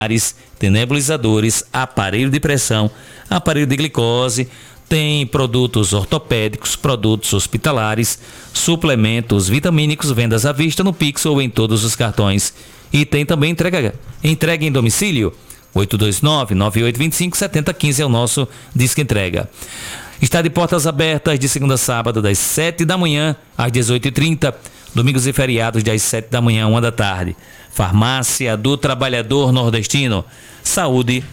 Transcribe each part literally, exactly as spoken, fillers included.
tem nebulizadores, aparelho de pressão, aparelho de glicose, tem produtos ortopédicos, produtos hospitalares, suplementos vitamínicos, vendas à vista no Pix ou em todos os cartões. E tem também entrega, entrega em domicílio. oito dois nove, nove oito dois cinco, sete zero um cinco é o nosso Disque Entrega. Está de portas abertas de segunda a sábado, das sete da manhã às dezoito e trinta, domingos e feriados das sete da manhã à uma da tarde. Farmácia do Trabalhador Nordestino, saúde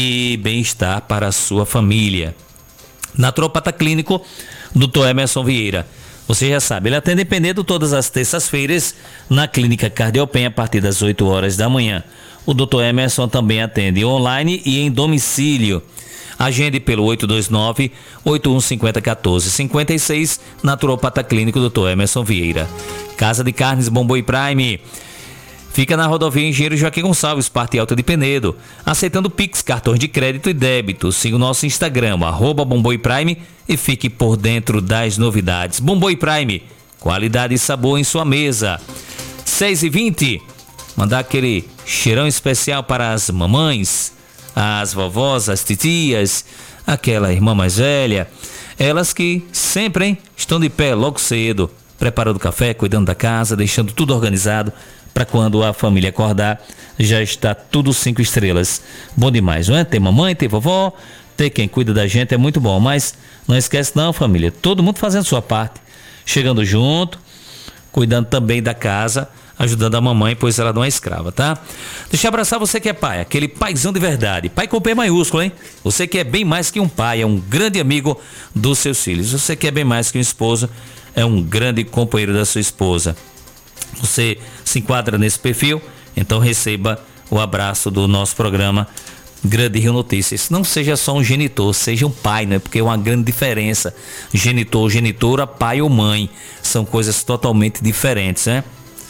e bem-estar para a sua família. Naturopata Clínico, doutor Emerson Vieira. Você já sabe, ele atende em Penedo todas as terças-feiras na Clínica Cardiopen a partir das oito horas da manhã. O doutor Emerson também atende online e em domicílio. Agende pelo oito dois nove, oito um cinco zero, um quatro cinco seis, Naturopata Clínico, doutor Emerson Vieira. Casa de Carnes Bomboi Prime. Fica na rodovia Engenheiro Joaquim Gonçalves, parte alta de Penedo. Aceitando Pix, cartões de crédito e débito. Siga o nosso Instagram, arroba Bomboi Prime, e fique por dentro das novidades. Bomboi Prime, qualidade e sabor em sua mesa. seis e vinte, mandar aquele cheirão especial para as mamães, as vovós, as titias, aquela irmã mais velha. Elas que sempre, hein, estão de pé logo cedo, preparando café, cuidando da casa, deixando tudo organizado, para quando a família acordar, já está tudo cinco estrelas. Bom demais, não é? Ter mamãe, ter vovó, ter quem cuida da gente é muito bom. Mas não esquece não, família, todo mundo fazendo sua parte. Chegando junto, cuidando também da casa, ajudando a mamãe, pois ela não é escrava, tá? Deixa eu abraçar você que é pai, aquele paizão de verdade. Pai com P maiúsculo, hein? Você que é bem mais que um pai, é um grande amigo dos seus filhos. Você que é bem mais que um esposo, é um grande companheiro da sua esposa. Você se enquadra nesse perfil, então receba o abraço do nosso programa Grande Rio Notícias. Não seja só um genitor, seja um pai, né? Porque é uma grande diferença. Genitor, genitora, pai ou mãe. São coisas totalmente diferentes, né?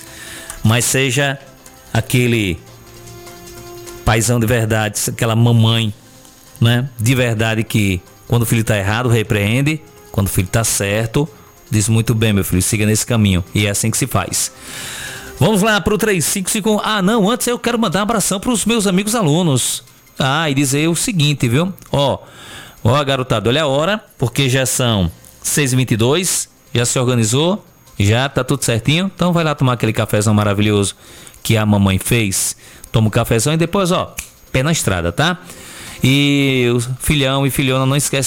Mas seja aquele paizão de verdade, aquela mamãe, né? De verdade que quando o filho está errado, repreende. Quando o filho está certo, diz muito bem, meu filho, siga nesse caminho. E é assim que se faz. Vamos lá para o três cinco cinco. Ah, não, antes eu quero mandar um abração para os meus amigos alunos. Ah, e dizer o seguinte, viu? Ó, ó, garotado, olha a hora, porque já são seis e vinte e dois, já se organizou, já tá tudo certinho. Então vai lá tomar aquele cafezão maravilhoso que a mamãe fez. Toma o cafezão e depois, ó, pé na estrada, tá? E o filhão e filhona, não esquece